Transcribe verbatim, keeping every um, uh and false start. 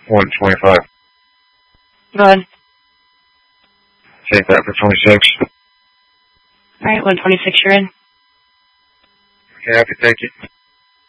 one twenty-five. Go ahead. Take that for twenty-six. Alright, one twenty-six you're in. Okay, happy, thank you.